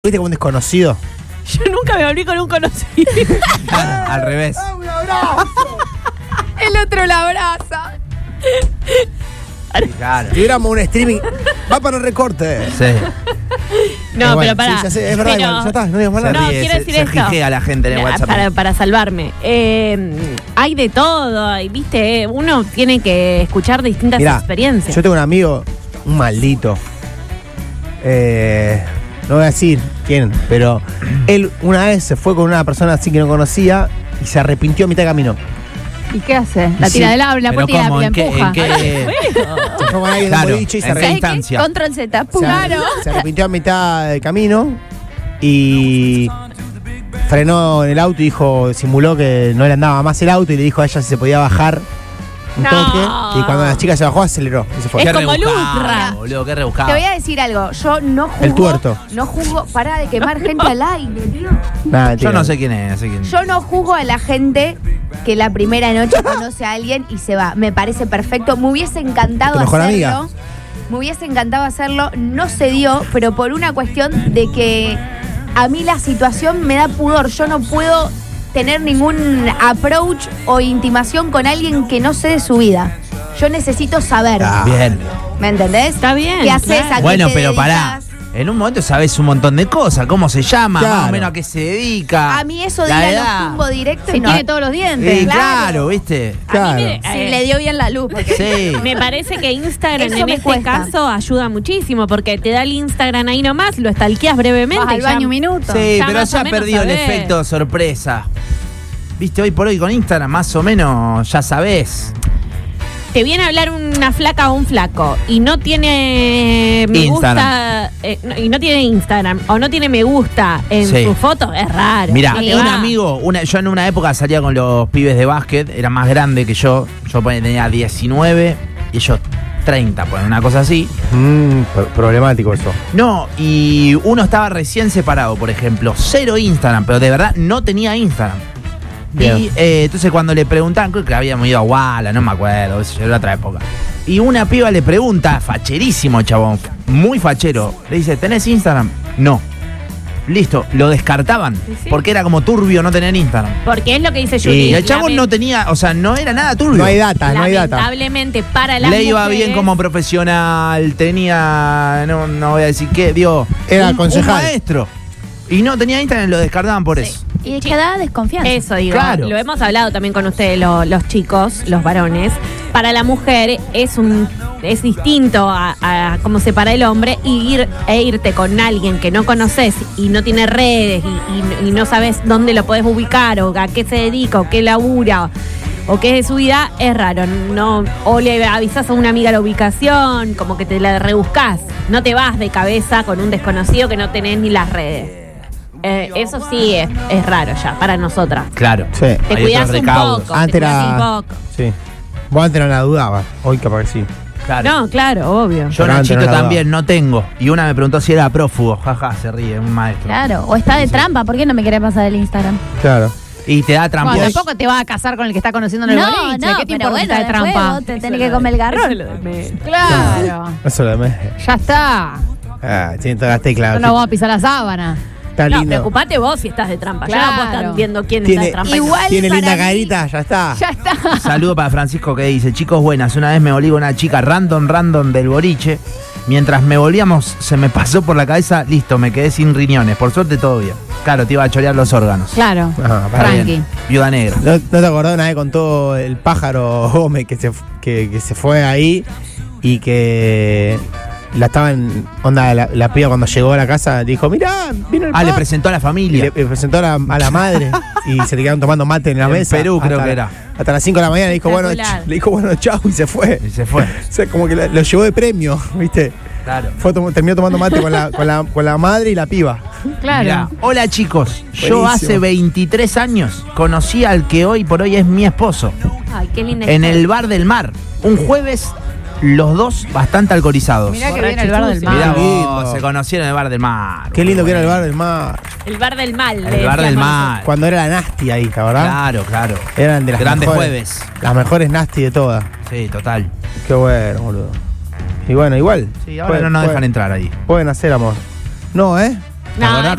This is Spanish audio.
¿Viste como un desconocido? Yo nunca me volví con un conocido. Al revés. ¡Un abrazo! El otro la abraza. Claro. Si tuviéramos un streaming, va para el recorte. Sí. No, Bueno, pero pará. sí, ya sé, es verdad, Pero- igual, ya está, no digas más Se nada. No, ríe, quiero decir se esto. jijea la gente en el WhatsApp. Para salvarme. Hay de todo, y viste, uno tiene que escuchar distintas Mirá, experiencias. yo tengo un amigo, un maldito. No voy a decir quién, pero él una vez se fue con una persona así que no conocía y se arrepintió a mitad de camino. ¿Y qué hace? La Sí. tira del agua, la Pero puerta y ¿cómo? la ¿En qué? empuja. ¿En qué? Se fue con alguien de Claro, un boliche y se ¿en qué arrepintió. instancia? Control Z. Se arrepintió a mitad de camino y frenó en el auto y dijo, simuló que no le andaba más el auto y le dijo a ella si se podía bajar un No. toque. Y cuando la chica se bajó, aceleró y se fue. Es Qué como rebuscado, Luttra. boludo, qué rebuscado. Te voy a decir algo. Yo no juzgo. El tuerto. No juzgo. Pará de quemar gente al aire, tío. Nah, Yo mentira. no sé quién es. No sé quién. Yo no juzgo a la gente que la primera noche conoce a alguien y se va. Me parece perfecto. Me hubiese encantado ¿Tu mejor hacerlo. amiga? Me hubiese encantado hacerlo. No se dio, pero por una cuestión de que a mí la situación me da pudor. Yo no puedo tener ningún approach o intimación con alguien que no sé de su vida. Yo necesito saber. Ah. Bien. ¿Me entendés? Está bien, ¿Qué haces? claro. ¿A qué Bueno, te pero dedicas? pará. En un momento sabes un montón de cosas. ¿Cómo se llama? Claro. Más o menos a qué se dedica. A mí eso de la ir a edad. los tumbo directo Si no. tiene todos los dientes. Sí, claro, ¿viste? Claro. Si le dio bien la luz. porque- Sí. Me parece que Instagram Eso en me este cuesta. caso ayuda muchísimo porque te da el Instagram ahí nomás, lo stalkeas brevemente. Vas al y baño ya- un minuto. Sí, Ya pero más o ya menos perdió el sabés. efecto sorpresa. Viste, hoy por hoy con Instagram más o menos ya sabés. Te viene a hablar una flaca o un flaco y no tiene me Instagram. gusta y no tiene Instagram o no tiene me gusta en Sí. sus fotos, es raro. Mira, No te un va. amigo, yo en una época salía con los pibes de básquet, era más grande que yo tenía 19 y ellos 30, pues una cosa así. Problemático eso. No, y uno estaba recién separado, por ejemplo, cero Instagram, pero de verdad no tenía Instagram. Bien. Y entonces cuando le preguntaban, creo que habíamos ido a Walla, no me acuerdo, eso era otra época. Y una piba le pregunta, facherísimo chabón, muy fachero, le dice, ¿tenés Instagram? No. Listo, lo descartaban, Sí. porque era como turbio no tener Instagram. Porque es lo que dice Y Julie. el chabón no tenía, o sea, no era nada turbio. No hay data, no hay data. Lamentablemente para las Le iba mujeres, bien como profesional, tenía, no voy a decir qué, dio Era un concejal. maestro. Y no tenía Instagram, lo descartaban por eso. Y que da desconfianza. Eso digo, Claro. lo hemos hablado también con ustedes, los chicos, los varones. Para la mujer es distinto a cómo se para el hombre irte con alguien que no conoces y no tiene redes y no sabes dónde lo podés ubicar o a qué se dedica o qué labura o qué es de su vida, es raro. No, o le avisas a una amiga la ubicación, como que te la rebuscás. No te vas de cabeza con un desconocido que no tenés ni las redes. Eso sí es raro ya, para nosotras. Claro. Sí. Te Hay cuidás otros un recaudos. poco. Antes te cuidás era. un poco. Sí. Vos antes no la dudabas. Hoy capaz que sí. Claro. No, claro, obvio. Yo Pero antes Nachito no la también no tengo. Y una me preguntó si era prófugo. Jaja, se ríe, un maestro. Claro. O está de trampa. ¿Por qué no me querés pasar el Instagram? Claro. Y te da trampa. Bueno, tampoco te vas a casar con el que está conociendo en el boliche. ¿Qué te importa si está de trampa? te tenés que comer el garrón. Claro. Eso lo demás. Ya está. Ah, tiene todas las teclas. Yo no voy a pisar la sábana. Está No, lindo. preocupate vos si estás de trampa. Yo no puedo estar Claro. viendo quién está de Tiene, trampa. Igual tiene para linda mí- carita, ya está. Ya está. Saludo para Francisco que dice, chicos, buenas. Una vez me volví con una chica random del boliche. Mientras me volvíamos, se me pasó por la cabeza, listo, me quedé sin riñones. Por suerte todo bien. Claro, te iba a chorear los órganos. Claro. Ah, para Tranqui. Bien. Viuda negra. ¿No te acordás una vez con todo el pájaro Gómez que se fue ahí y que la estaban, onda, la piba cuando llegó a la casa dijo, mirá, vino el Ah, le pájaro. presentó a la Y familia. le presentó a la madre y se le quedaron tomando mate en la En mesa. Perú creo hasta que la- era. Hasta las 5 de la mañana le dijo, bueno, Espectacular. le dijo, bueno, chau, y se fue. Y se fue. O sea, como que lo llevó de premio, ¿viste? Claro. Terminó tomando mate con la madre y la piba. Claro. Mirá, hola chicos, yo Buenísimo. hace 23 años conocí al que hoy por hoy es mi esposo Ay, qué linda en historia. el bar del mar. Un jueves, los dos bastante alcoholizados. Mirá que viene el bar del Borracho Mirá mar. Qué vos, lindo. se conocieron en el bar del mar. Qué lindo que era el bar del mar. El bar del mal. le El bar del decíamos mar. Cuando era la Nasty ahí, ¿la verdad? Claro, claro. Eran de las Grandes mejores. jueves. Las mejores Nasty de todas. Sí, total. Qué bueno, boludo. Y bueno, igual. Sí, ahora no nos dejan entrar ahí. Pueden hacer amor. No, ¿eh? ¿Te acordás